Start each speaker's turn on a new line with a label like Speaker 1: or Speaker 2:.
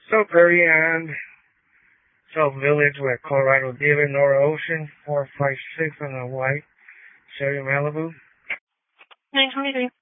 Speaker 1: South Prairie and South Village with Colorado David, Nora Ocean, 456 on the white, Sherry Malibu.
Speaker 2: 923.